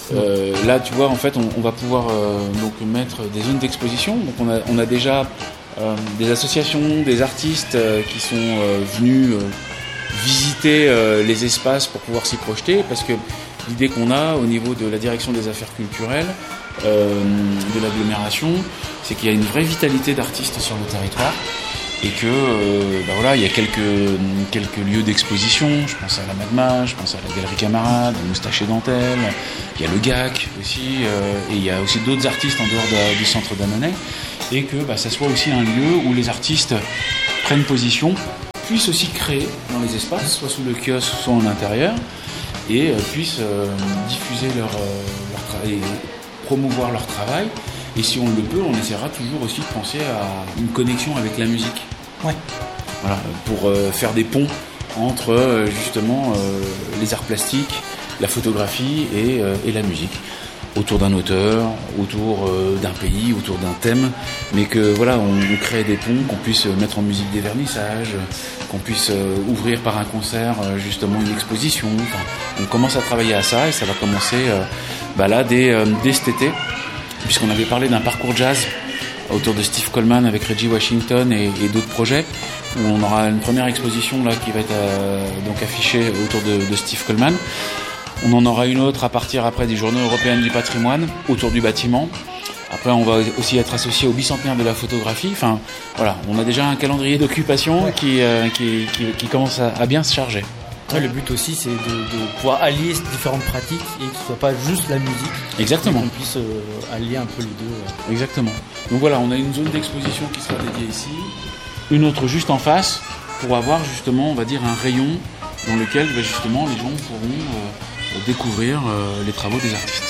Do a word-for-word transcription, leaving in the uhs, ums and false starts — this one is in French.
Euh, là, tu vois, en fait, on, on va pouvoir euh, donc mettre des zones d'exposition. Donc, on a, on a déjà euh, des associations, des artistes euh, qui sont euh, venus euh, visiter euh, les espaces pour pouvoir s'y projeter, parce que l'idée qu'on a au niveau de la direction des affaires culturelles, euh, de l'agglomération, c'est qu'il y a une vraie vitalité d'artistes sur le territoire. Et que euh, bah voilà, il y a quelques, quelques lieux d'exposition, je pense à la Magma, je pense à la Galerie Camarade, la Moustache et Dentelle, il y a le G A C aussi, euh, et il y a aussi d'autres artistes en dehors de, du centre d'Annonay, et que bah, ça soit aussi un lieu où les artistes prennent position, puissent aussi créer dans les espaces, soit sous le kiosque, soit en intérieur, et euh, puissent euh, diffuser leur, euh, leur travail, promouvoir leur travail. Et si on le peut, on essaiera toujours aussi de penser à une connexion avec la musique. Ouais. Voilà, pour euh, faire des ponts entre euh, justement euh, les arts plastiques, la photographie et, euh, et la musique. Autour d'un auteur, autour euh, d'un pays, autour d'un thème. Mais que voilà, on, on crée des ponts, qu'on puisse mettre en musique des vernissages, qu'on puisse euh, ouvrir par un concert euh, justement une exposition. Enfin, on commence à travailler à ça et ça va commencer euh, bah là dès, euh, dès cet été. Puisqu'on avait parlé d'un parcours jazz autour de Steve Coleman avec Reggie Washington et, et d'autres projets, où on aura une première exposition là qui va être euh, donc affichée autour de, de Steve Coleman. On en aura une autre à partir après des Journées européennes du patrimoine autour du bâtiment. Après, on va aussi être associé au bicentenaire de la photographie. Enfin, voilà, on a déjà un calendrier d'occupation ouais. qui, euh, qui, qui, qui commence à, à bien se charger. Ouais, le but aussi, c'est de, de pouvoir allier ces différentes pratiques et que ce soit pas juste la musique. Exactement. Qu'on puisse euh, allier un peu les deux. Ouais. Exactement. Donc voilà, on a une zone d'exposition qui sera dédiée ici, une autre juste en face, pour avoir justement, on va dire, un rayon dans lequel, bah, justement, les gens pourront euh, découvrir euh, les travaux des artistes.